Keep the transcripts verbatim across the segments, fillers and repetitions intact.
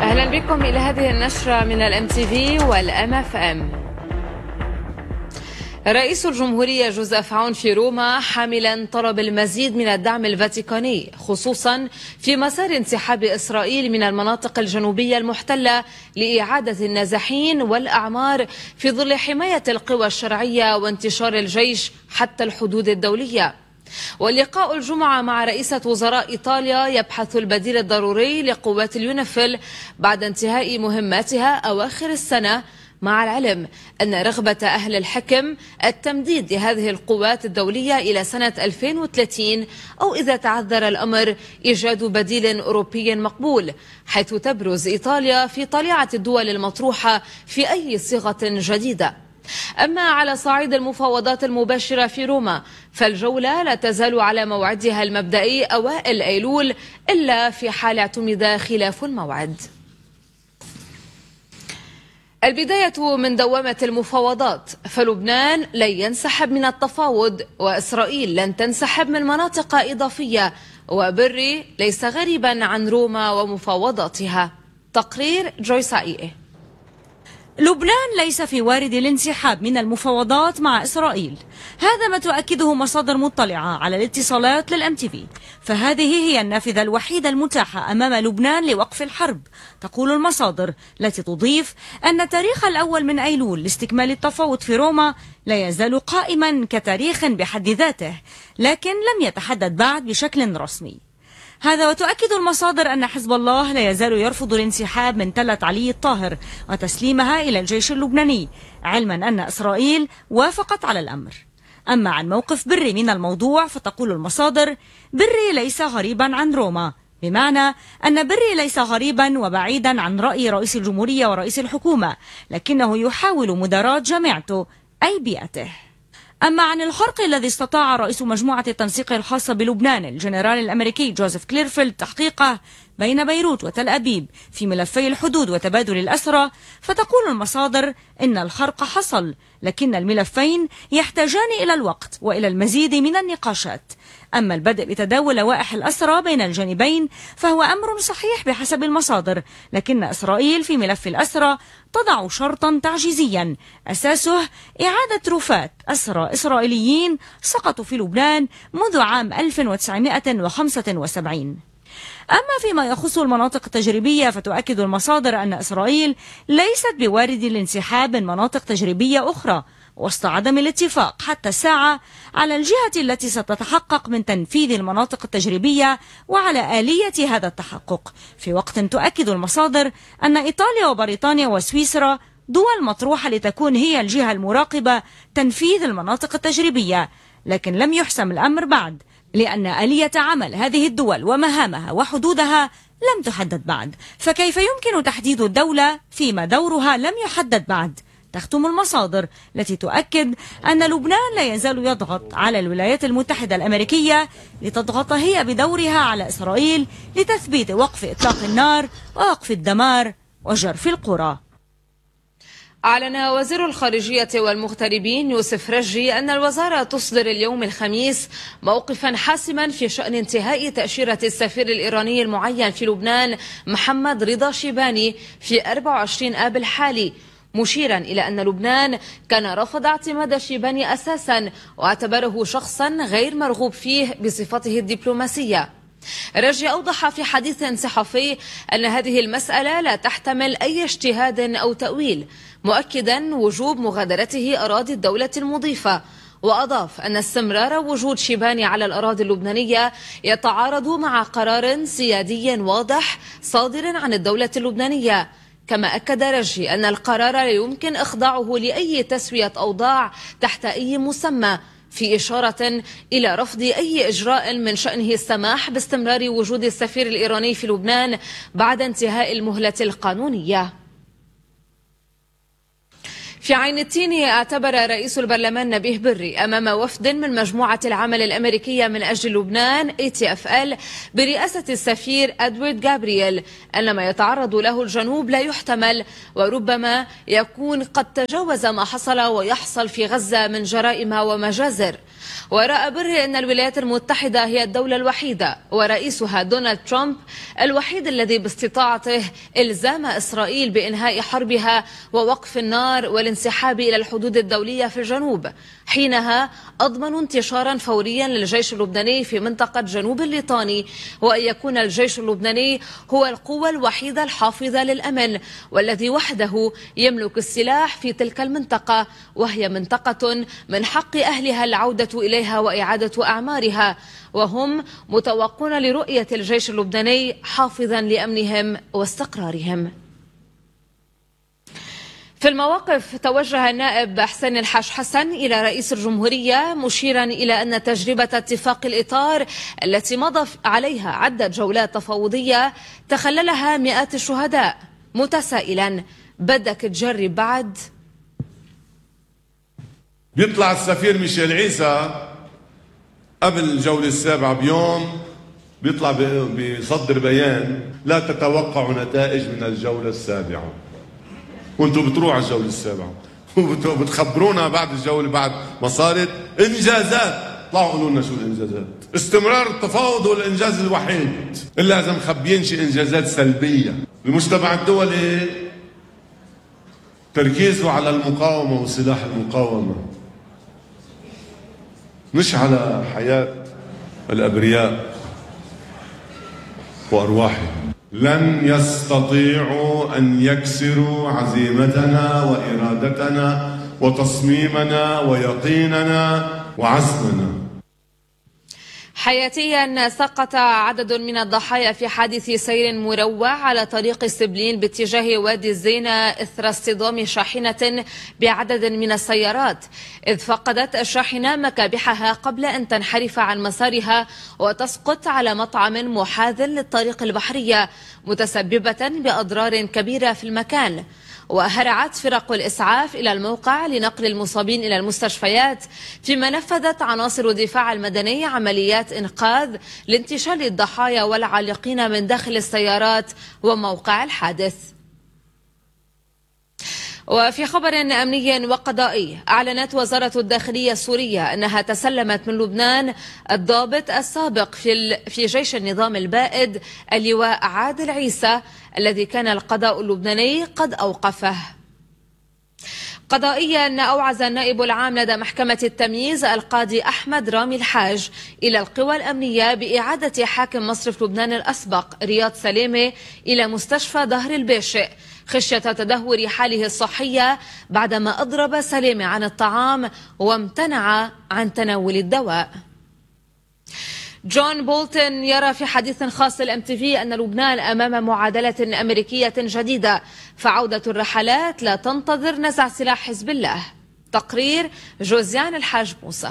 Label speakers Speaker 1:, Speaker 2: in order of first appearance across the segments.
Speaker 1: أهلا بكم إلى هذه النشرة من الام تي في والام اف ام. رئيس الجمهورية جوزيف عون في روما حاملا طلب المزيد من الدعم الفاتيكاني، خصوصا في مسار انسحاب إسرائيل من المناطق الجنوبية المحتلة لإعادة النازحين والأعمار في ظل حماية القوى الشرعية وانتشار الجيش حتى الحدود الدولية. واللقاء الجمعة مع رئيسة وزراء إيطاليا يبحث البديل الضروري لقوات اليونيفيل بعد انتهاء مهماتها أواخر السنة، مع العلم أن رغبة أهل الحكم التمديد لهذه القوات الدولية إلى سنة ألفين وثلاثين، أو إذا تعذر الأمر إيجاد بديل أوروبي مقبول، حيث تبرز إيطاليا في طليعة الدول المطروحة في أي صيغة جديدة. أما على صعيد المفاوضات المباشرة في روما، فالجولة لا تزال على موعدها المبدئي أوائل أيلول إلا في حال اعتمد خلاف الموعد. البداية من دوامة المفاوضات، فلبنان لن ينسحب من التفاوض، وإسرائيل لن تنسحب من مناطق إضافية، وبري ليس غريبا عن روما ومفاوضاتها. تقرير جويس عائية.
Speaker 2: لبنان ليس في وارد الانسحاب من المفاوضات مع إسرائيل، هذا ما تؤكده مصادر مطلعة على الاتصالات للام تي في، فهذه هي النافذة الوحيدة المتاحة أمام لبنان لوقف الحرب. تقول المصادر التي تضيف أن التاريخ الأول من أيلول لاستكمال التفاوض في روما لا يزال قائما كتاريخ بحد ذاته، لكن لم يتحدد بعد بشكل رسمي. هذا وتؤكد المصادر أن حزب الله لا يزال يرفض الانسحاب من تلة علي الطاهر وتسليمها إلى الجيش اللبناني، علما أن إسرائيل وافقت على الأمر. أما عن موقف بري من الموضوع، فتقول المصادر: بري ليس غريبا عن روما، بمعنى أن بري ليس غريبا وبعيدا عن رأي رئيس الجمهورية ورئيس الحكومة، لكنه يحاول مداراة جامعته أي بيئته. أما عن الخرق الذي استطاع رئيس مجموعة التنسيق الخاصة بلبنان الجنرال الأمريكي جوزيف كليرفيلد تحقيقه بين بيروت وتل أبيب في ملفي الحدود وتبادل الأسرى، فتقول المصادر إن الخرق حصل، لكن الملفين يحتاجان إلى الوقت وإلى المزيد من النقاشات. أما البدء بتداول لوائح الأسرى بين الجانبين فهو أمر صحيح بحسب المصادر، لكن إسرائيل في ملف الأسرى تضع شرطا تعجيزيا أساسه إعادة رفات أسرى إسرائيليين سقطوا في لبنان منذ عام ألف وتسعمائة وخمسة وسبعين. أما فيما يخص المناطق التجريبية، فتؤكد المصادر أن إسرائيل ليست بوارد الانسحاب من مناطق تجريبية أخرى، وسط عدم الاتفاق حتى الساعة على الجهة التي ستتحقق من تنفيذ المناطق التجريبية وعلى آلية هذا التحقق، في وقت تؤكد المصادر أن إيطاليا وبريطانيا وسويسرا دول مطروحة لتكون هي الجهة المراقبة تنفيذ المناطق التجريبية، لكن لم يحسم الأمر بعد، لأن آلية عمل هذه الدول ومهامها وحدودها لم تحدد بعد، فكيف يمكن تحديد الدولة فيما دورها لم يحدد بعد؟ تختم المصادر التي تؤكد أن لبنان لا يزال يضغط على الولايات المتحدة الأمريكية لتضغط هي بدورها على إسرائيل لتثبيت وقف إطلاق النار ووقف الدمار وجرف القرى.
Speaker 1: أعلن وزير الخارجية والمغتربين يوسف رجي أن الوزارة تصدر اليوم الخميس موقفا حاسما في شأن انتهاء تأشيرة السفير الإيراني المعين في لبنان محمد رضا شيباني في أربعة وعشرين آب الحالي، مشيرا إلى أن لبنان كان رفض اعتماد شيباني أساسا واعتبره شخصا غير مرغوب فيه بصفته الدبلوماسية. رجي أوضح في حديث صحفي أن هذه المسألة لا تحتمل أي اجتهاد أو تأويل، مؤكدا وجوب مغادرته أراضي الدولة المضيفة، وأضاف أن استمرار وجود شيباني على الأراضي اللبنانية يتعارض مع قرار سيادي واضح صادر عن الدولة اللبنانية. كما أكد رجي أن القرار لا يمكن إخضاعه لأي تسوية أوضاع تحت أي مسمى، في إشارة إلى رفض أي إجراء من شأنه السماح باستمرار وجود السفير الإيراني في لبنان بعد انتهاء المهلة القانونية. في عين التين اعتبر رئيس البرلمان نبيه بري أمام وفد من مجموعة العمل الأمريكية من أجل لبنان إي تي إف إل برئاسة السفير أدوارد جابرييل أن ما يتعرض له الجنوب لا يحتمل، وربما يكون قد تجاوز ما حصل ويحصل في غزة من جرائم ومجازر. وراء بره أن الولايات المتحدة هي الدولة الوحيدة ورئيسها دونالد ترامب الوحيد الذي باستطاعته إلزام إسرائيل بإنهاء حربها ووقف النار والانسحاب إلى الحدود الدولية في الجنوب. حينها أضمن انتشارا فوريا للجيش اللبناني في منطقة جنوب الليطاني، وأن يكون الجيش اللبناني هو القوة الوحيدة الحافظة للأمن والذي وحده يملك السلاح في تلك المنطقة، وهي منطقة من حق أهلها العودة إليها وإعادة أعمارها، وهم متوقون لرؤية الجيش اللبناني حافظا لأمنهم واستقرارهم. في المواقف توجه النائب حسين الحاج حسن إلى رئيس الجمهورية مشيرا إلى أن تجربة اتفاق الإطار التي مضى عليها عدة جولات تفاوضية تخللها مئات الشهداء، متسائلا بدك تجرب بعد؟
Speaker 3: بيطلع السفير ميشيل عيسى قبل الجولة السابعة بيوم بيطلع بيصدر بيان لا تتوقعوا نتائج من الجولة السابعة، وانتوا بتروحوا على الجولة السابعة وبتخبرونا بعد الجولة بعد ما صارت انجازات. طلعوا قولوا لنا شو الانجازات. استمرار التفاوض هو الانجاز الوحيد، الا اذا مخبيين شي انجازات سلبية. المجتمع الدولي تركيزه على المقاومة وسلاح المقاومة، مش على حياة الأبرياء وأرواحهم. لن يستطيعوا أن يكسروا عزيمتنا وإرادتنا وتصميمنا ويقيننا وعزمنا.
Speaker 1: حياتيا سقط عدد من الضحايا في حادث سير مروع على طريق سبلين باتجاه وادي الزينة إثر اصطدام شاحنة بعدد من السيارات، إذ فقدت الشاحنة مكابحها قبل أن تنحرف عن مسارها وتسقط على مطعم محاذ للطريق البحرية، متسببة بأضرار كبيرة في المكان. وهرعت فرق الإسعاف إلى الموقع لنقل المصابين إلى المستشفيات، فيما نفذت عناصر الدفاع المدني عمليات إنقاذ لانتشال الضحايا والعالقين من داخل السيارات وموقع الحادث. وفي خبر أمني وقضائي، أعلنت وزارة الداخلية السورية أنها تسلمت من لبنان الضابط السابق في في جيش النظام البائد اللواء عادل عيسى الذي كان القضاء اللبناني قد أوقفه. قضائيا، أوعز النائب العام لدى محكمة التمييز القاضي أحمد رامي الحاج إلى القوى الأمنية بإعادة حاكم مصرف لبنان الأسبق رياض سلامة إلى مستشفى ظهر الباشئ خشية تدهور حاله الصحية بعدما أضرب سلامة عن الطعام وامتنع عن تناول الدواء. جون بولتون يرى في حديث خاص للإم تي في أن لبنان أمام معادلة أمريكية جديدة، فعودة الرحلات لا تنتظر نزع سلاح حزب الله. تقرير جوزيان الحاج موسى.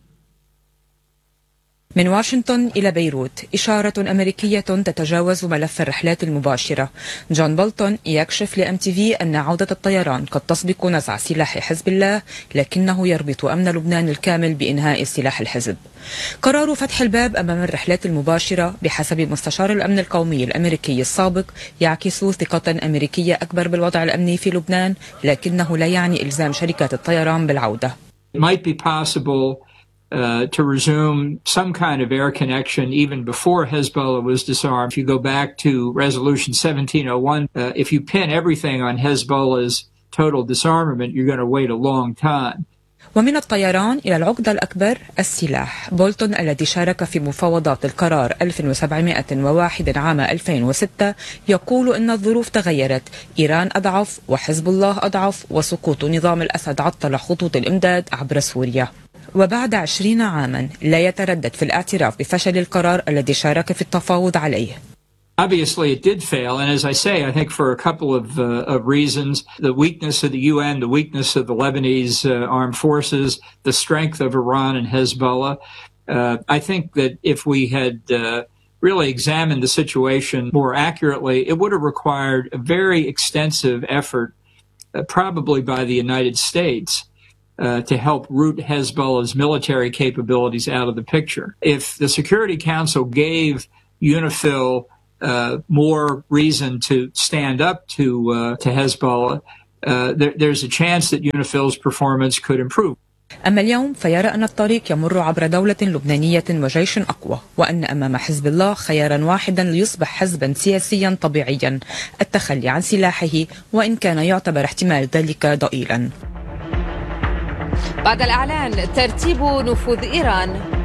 Speaker 4: من واشنطن إلى بيروت، إشارة أمريكية تتجاوز ملف الرحلات المباشرة. جون بولتون يكشف لإم تي في أن عودة الطيران قد تسبق نزع سلاح حزب الله، لكنه يربط أمن لبنان الكامل بإنهاء سلاح الحزب. قرار فتح الباب أمام الرحلات المباشرة بحسب مستشار الأمن القومي الأمريكي السابق يعكس ثقة أمريكية أكبر بالوضع الأمني في لبنان، لكنه لا يعني إلزام شركات الطيران بالعودة.
Speaker 5: It might be possible Uh, to resume some kind of air connection even before Hezbollah was disarmed. If you go back to Resolution seventeen oh one, uh, if you pin everything on Hezbollah's total disarmament, you're going to wait a long time.
Speaker 4: ومن الطيران إلى العقدة الأكبر، السلاح. بولتون الذي شارك في مفاوضات القرار ألف وسبعمائة وواحد عام ألفين وستة يقول إن الظروف تغيرت، إيران أضعف وحزب الله أضعف وسقوط نظام الأسد عطل خطوط الإمداد عبر سوريا. وبعد عشرين عاما لا يتردد في الاعتراف بفشل القرار الذي شارك في التفاوض عليه.
Speaker 5: Obviously, it did fail, and as I say, I think for a couple of, uh, of reasons: the weakness of the U N, the weakness of the Lebanese uh, armed forces, the strength of Iran and Hezbollah. Uh, I think that if we had uh, really examined the situation more accurately, it would have required a very extensive effort, uh, probably by the United States, Uh, to help root Hezbollah's military capabilities out of the picture. If the Security Council gave UNIFIL uh, more reason to stand up to uh, to Hezbollah, uh, there, there's a chance that UNIFIL's performance could improve.
Speaker 4: أما اليوم فيرى أن الطريق يمر عبر دولة لبنانية وجيش أقوى، وأن أمام حزب الله خيارا واحدا ليصبح حزبا سياسيا طبيعيا، التخلي عن سلاحه، وإن كان يعتبر احتمال ذلك ضئيلا.
Speaker 1: بعد الإعلان ترتيب نفوذ إيران